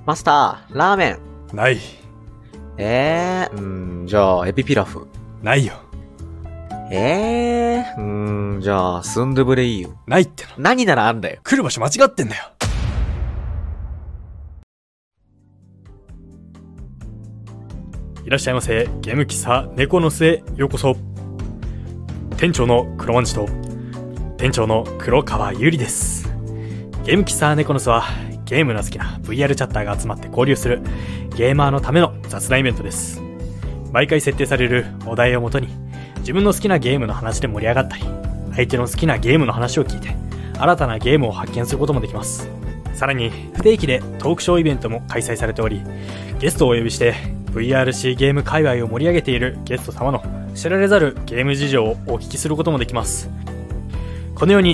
マスター、ラーメン。 ない。 じゃあ、エビピラフ。 ないよ。 じゃあ、スンドゥブレイユ。 ないっての。 何ならあんだよ。 来る場所間違ってんだよ。いらっしゃいませ。ゲーム喫茶猫の巣へようこそ。店長の黒まんじと店長の黒川ゆりです。ゲーム喫茶猫の巣はゲームの好きな VR チャッターが集まって交流するゲーマーのための雑談イベントです。毎回設定されるお題をもとに自分の好きなゲームの話で盛り上がったり、相手の好きなゲームの話を聞いて新たなゲームを発見することもできます。さらに不定期でトークショーイベントも開催されており、ゲストをお呼びして VRC ゲーム界隈を盛り上げているゲスト様の知られざるゲーム事情をお聞きすることもできます。このように